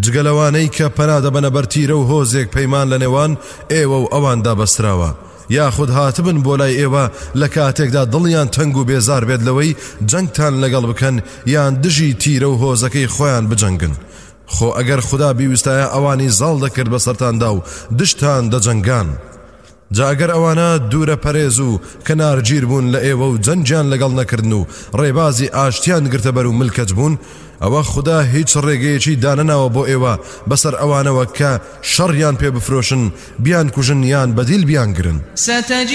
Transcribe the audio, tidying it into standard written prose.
جگەلەوانەی کە پەنادەبەنە بەر تیرە و هۆزێک پەیمان لە نێوان ئێوە و ئەواندا بەستراوە، یاخود هاتبن بۆ لای ئێوە لە کاتێکدا دڵیان تەنگ و بێزار بێت لەوەی جەنگتان لەگەڵ بکەن یان دژی تیرە و هۆزەکەی خۆیان بجەنگن. خۆ ئەگەر خدا بیویستایە ئەوانی زاڵ دەکرد بەسەرتاندا و دشتان دەجەنگان. جا ئەگەر ئەوانە دوورە پەرێز و کەنارگیر بوون لە ئێوە و جەنجیان لەگەڵ نەکردن و ڕێبازی ئاشتیان گرتە بەر و ملکەج بوون، ئەوە خدا هیچ ڕێگەیەکی دانەناوە بۆ ئێوە بەسەر ئەوانەوە کە شەڕیان پێ بفرۆشن، بیان کوژن یان بەدیل بیان گرن.